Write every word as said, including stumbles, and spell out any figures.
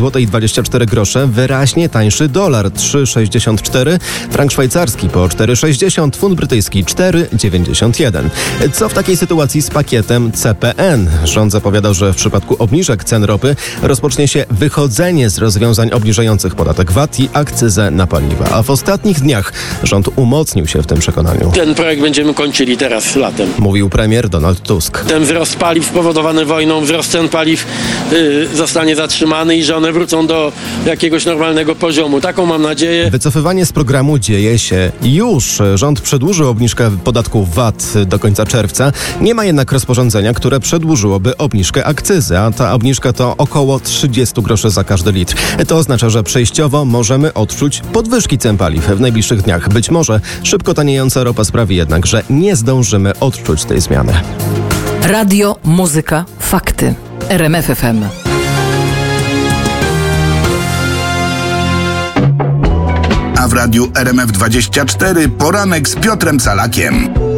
złote dwadzieścia cztery grosze, wyraźnie tańszy dolar trzy sześćdziesiąt cztery, frank szwajcarski po cztery sześćdziesiąt, funt brytyjski cztery dziewięćdziesiąt jeden. Co w takiej sytuacji z pakietem C P N? Rząd zapowiadał, że w przypadku obniżek cen ropy rozpocznie się wychodzenie z rozwiązań obniżających podatek V A T i akcyzę na paliwa. A w ostatnich dniach rząd umocnił się w tym przekonaniu. Ten projekt będziemy kończyli teraz latem. Mówił premier Donald Tusk. Ten wzrost paliw spowodowany wojną, wzrost cen paliw yy, zostanie zatrzymany i że one wrócą do jakiegoś normalnego poziomu. Taką mam nadzieję. Wycofywanie z programu dzieje się już. Rząd przedłużył obniżkę podatku V A T do końca czerwca. Nie ma jednak rozporządzenia, które przedłużyłoby obniżkę akcyzy, a ta obniżka to około trzydzieści groszy za każdy litr. To oznacza, że przejściowo możemy odczuć podwyżki cen paliw w najbliższych dniach. Być może szybko taniejąca ropa sprawi jednak, że nie zdążymy odczuć tej zmiany. Radio, muzyka, fakty. R M F F M. A w radiu R M F dwadzieścia cztery poranek z Piotrem Salakiem.